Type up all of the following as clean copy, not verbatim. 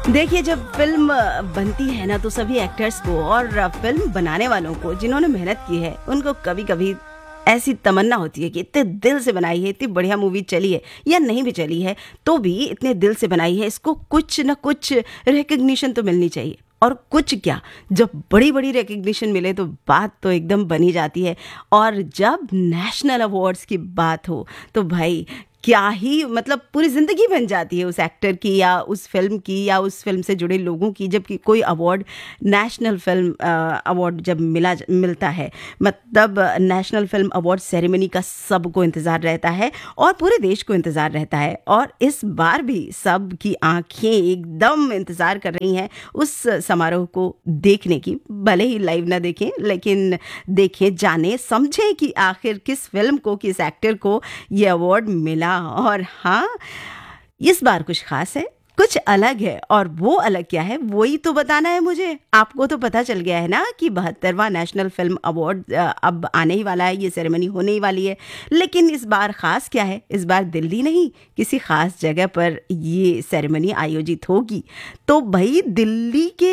देखिए, जब फिल्म बनती है ना तो सभी एक्टर्स को और फिल्म बनाने वालों को जिन्होंने मेहनत की है उनको कभी कभी ऐसी तमन्ना होती है कि इतने दिल से बनाई है, इतनी बढ़िया मूवी चली है या नहीं भी चली है तो भी इतने दिल से बनाई है, इसको कुछ न कुछ रिकग्निशन तो मिलनी चाहिए। और कुछ क्या, जब बड़ी बड़ी रिकग्निशन मिले तो बात तो एकदम बनी जाती है। और जब नेशनल अवार्ड्स की बात हो तो भाई क्या ही मतलब पूरी ज़िंदगी बन जाती है उस एक्टर की या उस फिल्म की या उस फिल्म से जुड़े लोगों की। जबकि कोई अवार्ड, नेशनल फिल्म अवार्ड जब मिलता है, मतलब नेशनल फिल्म अवार्ड सेरेमनी का सबको इंतज़ार रहता है और पूरे देश को इंतज़ार रहता है। और इस बार भी सब की आंखें एकदम इंतज़ार कर रही हैं उस समारोह को देखने की। भले ही लाइव ना देखें लेकिन देखें, जाने, समझें कि आखिर किस फिल्म को, किस एक्टर को ये अवार्ड मिला। और हाँ, इस बार कुछ खास है, कुछ अलग है। और वो अलग क्या है वही तो बताना है मुझे। आपको तो पता चल गया है ना कि 72वां नेशनल फिल्म अवार्ड अब आने ही वाला है, ये सेरेमनी होने ही वाली है। लेकिन इस बार खास क्या है, इस बार दिल्ली नहीं किसी खास जगह पर ये सेरेमनी आयोजित होगी। तो भाई दिल्ली के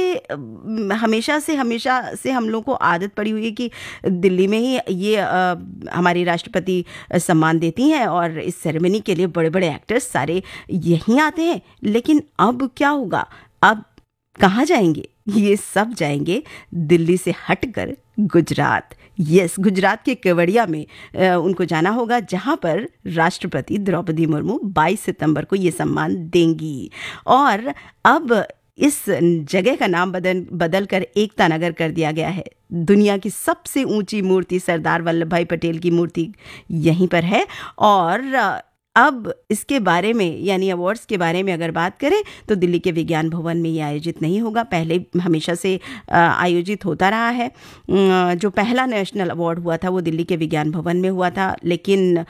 हमेशा से हम लोग को आदत पड़ी हुई है कि दिल्ली में ही ये हमारी राष्ट्रपति सम्मान देती हैं और इस सेरेमनी के लिए बड़े बड़े एक्टर्स सारे यहीं आते हैं। लेकिन अब क्या होगा, अब कहाँ जाएंगे? ये सब जाएंगे दिल्ली से हटकर गुजरात। यस, गुजरात के केवड़िया में उनको जाना होगा, जहां पर राष्ट्रपति द्रौपदी मुर्मू 22 सितंबर को ये सम्मान देंगी। और अब इस जगह का नाम बदल कर एकता नगर कर दिया गया है। दुनिया की सबसे ऊंची मूर्ति सरदार वल्लभ भाई पटेल की मूर्ति यहीं पर है। और अब इसके बारे में, यानी अवार्ड्स के बारे में अगर बात करें तो दिल्ली के विज्ञान भवन में ये आयोजित नहीं होगा। पहले हमेशा से आयोजित होता रहा है। जो पहला नेशनल अवार्ड हुआ था वो दिल्ली के विज्ञान भवन में हुआ था, लेकिन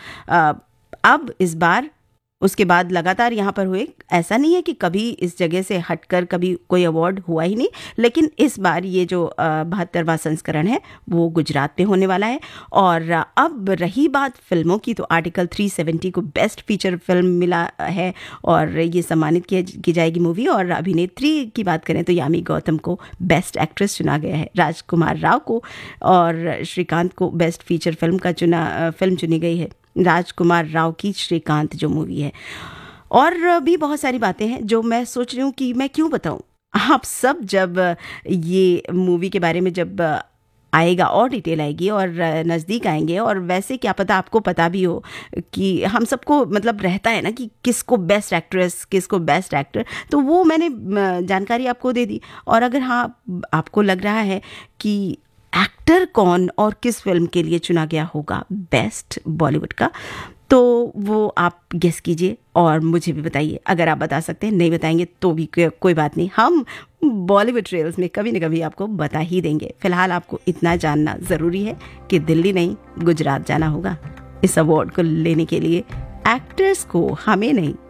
अब इस बार उसके बाद लगातार यहाँ पर हुए। ऐसा नहीं है कि कभी इस जगह से हटकर कभी कोई अवार्ड हुआ ही नहीं, लेकिन इस बार ये जो 72वां संस्करण है वो गुजरात में होने वाला है। और अब रही बात फिल्मों की, तो आर्टिकल 370 को बेस्ट फीचर फिल्म मिला है और ये सम्मानित की जाएगी मूवी। और अभिनेत्री की बात करें तो यामी गौतम को बेस्ट एक्ट्रेस चुना गया है, राजकुमार राव को और श्रीकांत को बेस्ट फीचर फिल्म चुनी गई है, राजकुमार राव की श्रीकांत जो मूवी है। और भी बहुत सारी बातें हैं जो मैं सोच रही हूँ कि मैं क्यों बताऊँ। आप सब जब ये मूवी के बारे में जब आएगा और डिटेल आएगी और नज़दीक आएंगे, और वैसे क्या पता आपको पता भी हो कि हम सबको मतलब रहता है ना कि किसको बेस्ट एक्ट्रेस, किसको बेस्ट एक्टर, तो वो मैंने जानकारी आपको दे दी। और अगर हाँ आपको लग रहा है कि एक्टर कौन और किस फिल्म के लिए चुना गया होगा बेस्ट बॉलीवुड का, तो वो आप गेस कीजिए और मुझे भी बताइए। अगर आप बता सकते हैं, नहीं बताएंगे तो भी कोई बात नहीं, हम बॉलीवुड ट्रेल्स में कभी न कभी आपको बता ही देंगे। फिलहाल आपको इतना जानना ज़रूरी है कि दिल्ली नहीं गुजरात जाना होगा इस अवार्ड को लेने के लिए। एक्टर्स को, हमें नहीं,